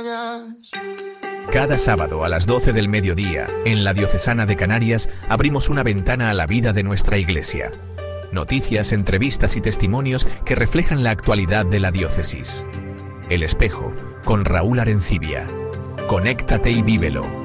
extrañas. Cada sábado a las 12 del mediodía, en la Diocesana de Canarias, abrimos una ventana a la vida de nuestra iglesia. Noticias, entrevistas y testimonios que reflejan la actualidad de la diócesis. El Espejo, con Raúl Arencibia. Conéctate y vívelo.